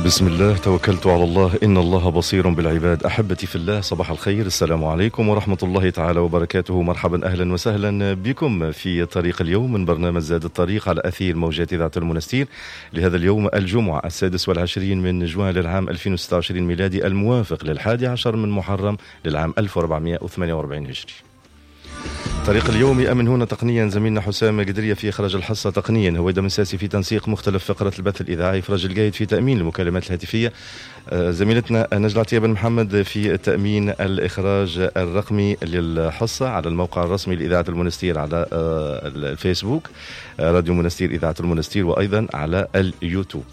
بسم الله توكلت على الله إن الله بصير بالعباد. أحبتي في الله، صباح الخير، السلام عليكم ورحمة الله تعالى وبركاته. مرحبا أهلا وسهلا بكم في طريق اليوم من برنامج زاد الطريق على أثير موجات إذاعة المنستير لهذا اليوم الجمعة 26 من جوان للعام 2026 ميلادي، الموافق لل11 من محرم للعام 1448 هجري. طريق اليوم يأمن هنا تقنيا زميلنا حسام قدرية في إخراج الحصة تقنيا، هويدا مساسي في تنسيق مختلف فقرة البث الإذاعي، إفراج القايد في تأمين المكالمات الهاتفية، زميلتنا نجلة عطية محمد في تأمين الإخراج الرقمي للحصة على الموقع الرسمي لإذاعة المنستير على الفيسبوك راديو منستير إذاعة المنستير، وأيضا على اليوتيوب.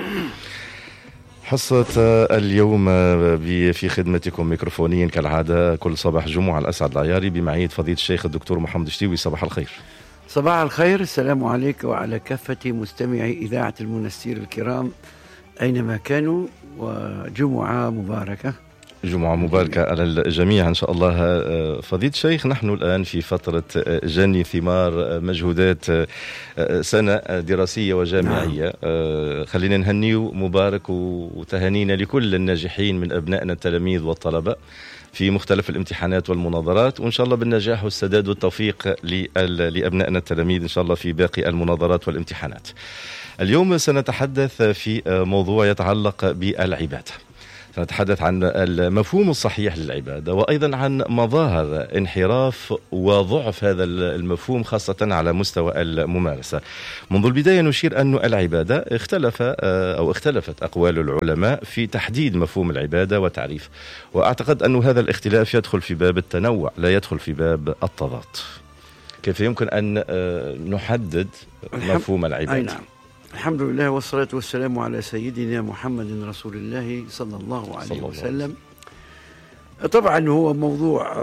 حصة اليوم في خدمتكم ميكروفونيا كالعادة كل صباح جمعة الأسعد العياري بمعية فضيلة الشيخ الدكتور محمد شتيوي. صباح الخير. صباح الخير، السلام عليك وعلى كافة مستمعي إذاعة المنستير الكرام أينما كانوا، وجمعة مباركة. جمعة مباركة على الجميع إن شاء الله. فضيلة الشيخ، نحن الآن في فترة جني ثمار مجهودات سنة دراسية وجامعية. خلينا نهنيو مبارك وتهانينا لكل الناجحين من أبنائنا التلاميذ والطلبة في مختلف الامتحانات والمناظرات، وإن شاء الله بالنجاح والسداد والتوفيق لأبنائنا التلاميذ إن شاء الله في باقي المناظرات والامتحانات. اليوم سنتحدث في موضوع يتعلق بالعبادة. سنتحدث عن المفهوم الصحيح للعبادة، وأيضا عن مظاهر انحراف وضعف هذا المفهوم خاصة على مستوى الممارسة. منذ البداية نشير أن العبادة اختلفت أقوال العلماء في تحديد مفهوم العبادة وتعريف، وأعتقد أن هذا الاختلاف يدخل في باب التنوع لا يدخل في باب التضاد. كيف يمكن أن نحدد مفهوم العبادة؟ نعم. الحمد لله والصلاة والسلام على سيدنا محمد رسول الله صلى الله عليه وسلم. طبعا هو موضوع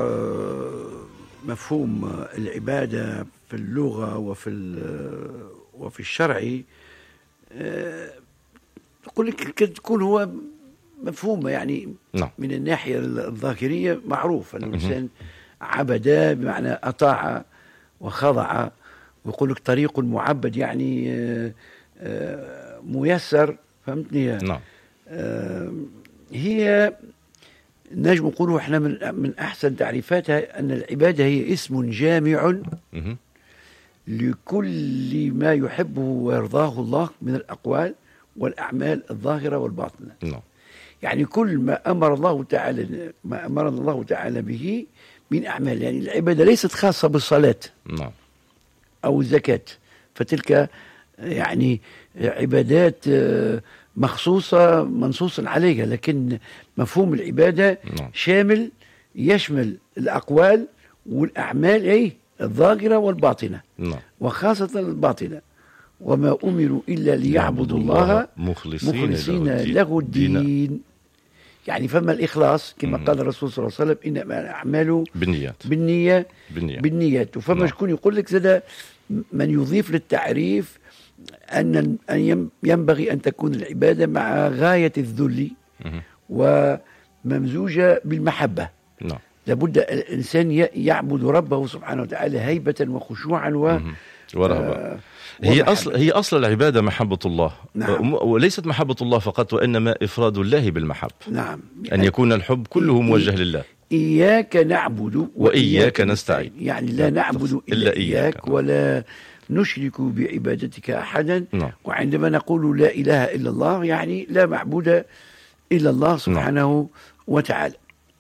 مفهوم العبادة في اللغة وفي الشرع تكون هو مفهوم يعني من الناحية الظاهرية معروف أن الإنسان عبد بمعنى أطاع وخضع، ويقول لك طريق معبد يعني ميسر، فهمتني؟ نعم. هي نجم نقولوا احنا من احسن تعريفاتها ان العباده هي اسم جامع لكل ما يحبه ويرضاه الله من الاقوال والاعمال الظاهره والباطنه. نعم. يعني كل ما امر الله تعالى به من اعمال، يعني العباده ليست خاصه بالصلاه نعم او الزكاه، فتلك يعني عبادات مخصوصة منصوص عليها، لكن مفهوم العبادة شامل يشمل الأقوال والأعمال الظاهرة والباطنة، وخاصة الباطنة. وما أمروا إلا ليعبدوا الله مخلصين له الدين. يعني فما الإخلاص كما قال الرسول صلى الله عليه وسلم إنما الأعمال بالنيات. وفما شكون يقول لك زاد من يضيف للتعريف أن ينبغي أن تكون العبادة مع غاية الذل وممزوجة بالمحبة. لابد الإنسان يعبد ربه سبحانه وتعالى هيبة وخشوعا ورهبة. هي أصل العبادة محبة الله. نعم. وليست محبة الله فقط، وإنما إفراد الله بالمحبة. نعم. أن يكون الحب كله موجه لله. إياك نعبد وإياك نستعين. يعني لا نعبد إلا إياك ولا نشرك بعبادتك أحدا. وعندما نقول لا إله إلا الله يعني لا معبود إلا الله سبحانه وتعالى.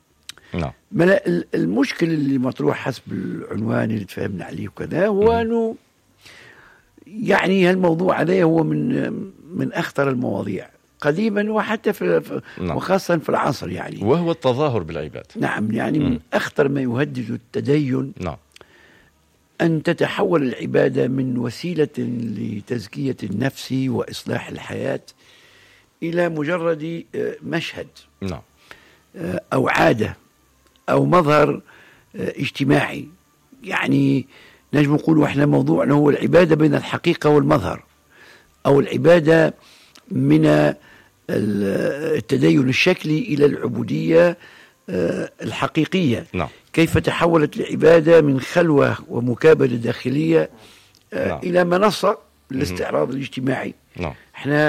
المشكل اللي مطروح حسب العنوان اللي تفهمنا عليه وكذا هو أنه يعني هالموضوع عليه هو من أخطر المواضيع قديما وحتى وخاصة في العصر، يعني وهو التظاهر بالعبادة. نعم. يعني من أخطر ما يهدد التدين أن تتحول العبادة من وسيلة لتزكية النفس وإصلاح الحياة إلى مجرد مشهد أو عادة أو مظهر اجتماعي. يعني نجم نقول إحنا موضوعنا هو العبادة بين الحقيقة والمظهر، أو العبادة من التدين الشكلي إلى العبودية الحقيقية. كيف تحولت العبادة من خلوة ومكابدة داخلية إلى منصة للاستعراض الاجتماعي. احنا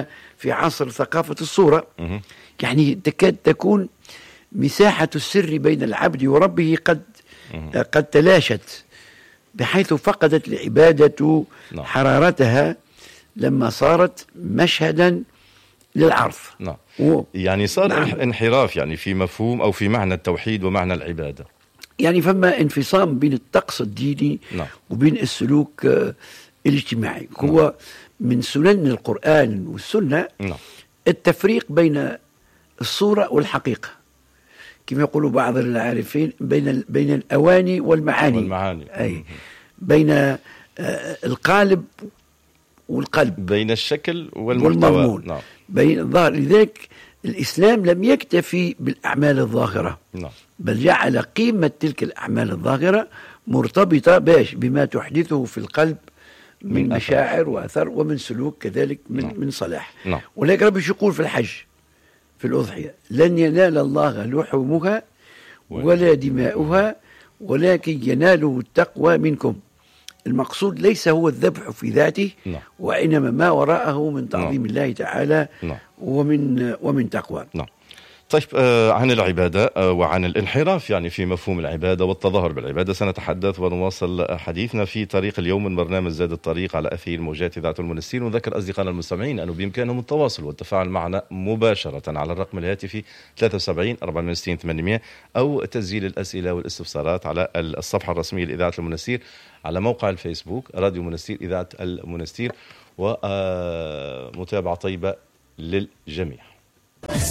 في عصر ثقافة الصورة. يعني تكاد تكون مساحة السر بين العبد وربه قد تلاشت، بحيث فقدت العبادة حرارتها لما صارت مشهدا للعرض. يعني صار انحراف يعني في مفهوم أو في معنى التوحيد ومعنى العبادة. يعني فما انفصام بين الطقس الديني وبين السلوك الاجتماعي. هو من سنن القرآن والسنة التفريق بين الصورة والحقيقة، كما يقول بعض العارفين بين الأواني والمعاني. أي بين القالب والقلب، بين الشكل والمضمون، بين الظاهر. لذلك الإسلام لم يكتفي بالأعمال الظاهرة، بل جعل قيمة تلك الأعمال الظاهرة مرتبطة بما تحدثه في القلب من مشاعر وأثر ومن سلوك كذلك من صلاح. ولكن ربي يقول في الحج في الأضحية: لن ينال الله لحومها ولا دماؤها ولكن يناله التقوى منكم. المقصود ليس هو الذبح في ذاته، وإنما ما وراءه من تعظيم الله تعالى ومن تقوى. طيب، عن العبادة وعن الانحراف يعني في مفهوم العبادة والتظاهر بالعبادة سنتحدث ونواصل حديثنا في طريق اليوم من برنامج زاد الطريق على أثير موجات إذاعة المنستير. ونذكر أصدقائنا المستمعين أنه بإمكانهم التواصل والتفاعل معنا مباشرة على الرقم الهاتفي 73 64 800 أو تسجيل الأسئلة والاستفسارات على الصفحة الرسمية لإذاعة المنستير على موقع الفيسبوك راديو منستير إذاعة المنستير. ومتابعة طيبة للجميع.